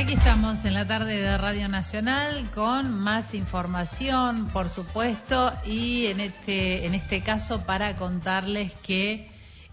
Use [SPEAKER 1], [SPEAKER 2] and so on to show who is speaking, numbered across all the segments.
[SPEAKER 1] Aquí estamos en la tarde de Radio Nacional con más información, por supuesto, y en este caso para contarles que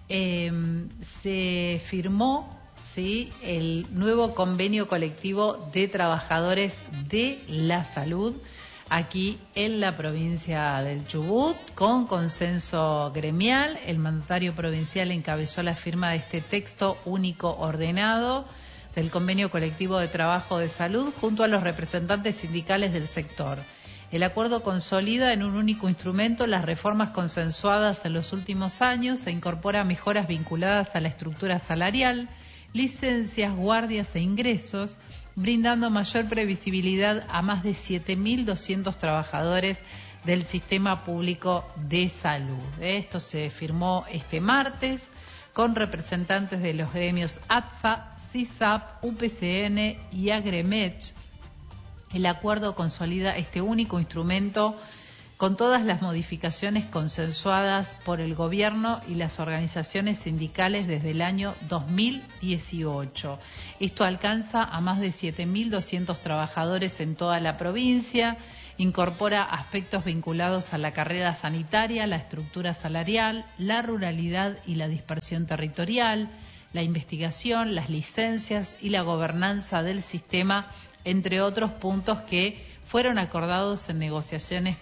[SPEAKER 1] se firmó, ¿sí?, el nuevo convenio colectivo de trabajadores de la salud aquí en la provincia del Chubut, con consenso gremial. El mandatario provincial encabezó la firma de este texto único ordenado del convenio colectivo de trabajo de salud junto a los representantes sindicales del sector. El acuerdo consolida en un único instrumento las reformas consensuadas en los últimos años e incorpora mejoras vinculadas a la estructura salarial, licencias, guardias e ingresos, brindando mayor previsibilidad a más de 7.200 trabajadores del sistema público de salud. Esto se firmó este martes con representantes de los gremios ATSA, CISAP, UPCN y Agremech. El acuerdo consolida este único instrumento con todas las modificaciones consensuadas por el gobierno y las organizaciones sindicales desde el año 2018. Esto alcanza a más de 7.200 trabajadores en toda la provincia, incorpora aspectos vinculados a la carrera sanitaria, la estructura salarial, la ruralidad y la dispersión territorial, la investigación, las licencias y la gobernanza del sistema, entre otros puntos que fueron acordados en negociaciones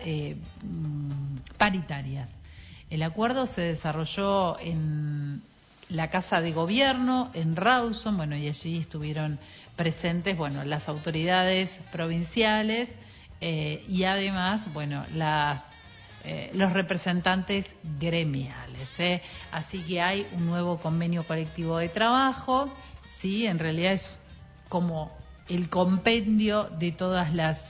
[SPEAKER 1] paritarias. El acuerdo se desarrolló en la Casa de Gobierno, en Rawson, y allí estuvieron presentes, las autoridades provinciales y además, los representantes gremiales. Así que hay un nuevo convenio colectivo de trabajo, ¿sí? En realidad es como el compendio de todos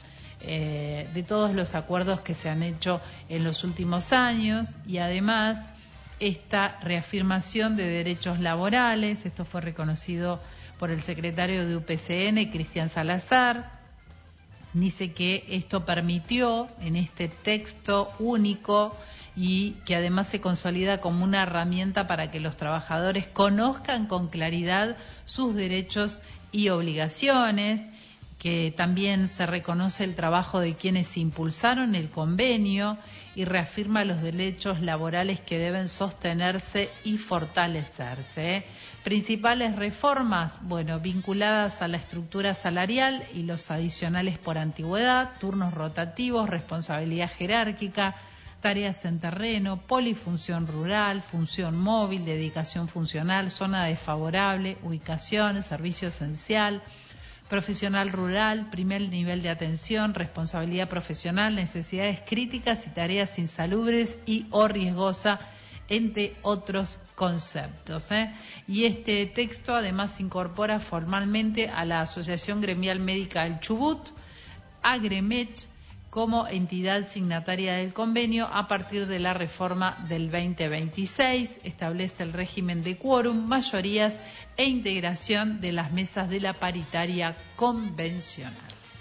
[SPEAKER 1] los acuerdos que se han hecho en los últimos años, y además esta reafirmación de derechos laborales. Esto fue reconocido por el secretario de UPCN, Cristian Salazar. Dice que esto permitió en este texto único y que además se consolida como una herramienta para que los trabajadores conozcan con claridad sus derechos y obligaciones, que también se reconoce el trabajo de quienes impulsaron el convenio y reafirma los derechos laborales que deben sostenerse y fortalecerse. Principales reformas, vinculadas a la estructura salarial y los adicionales por antigüedad, turnos rotativos, responsabilidad jerárquica, tareas en terreno, polifunción rural, función móvil, dedicación funcional, zona desfavorable, ubicación, servicio esencial, profesional rural, primer nivel de atención, responsabilidad profesional, necesidades críticas y tareas insalubres y o riesgosa, entre otros conceptos. Y este texto además incorpora formalmente a la Asociación Gremial Médica del Chubut, Agremech, como entidad signataria del convenio a partir de la reforma del 2026. Establece el régimen de quórum, mayorías e integración de las mesas de la paritaria convencional.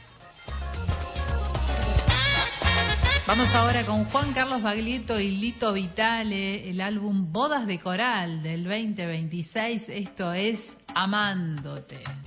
[SPEAKER 1] Vamos ahora con Juan Carlos Baglietto y Lito Vitale, el álbum Bodas de Coral del 2026. Esto es Amándote.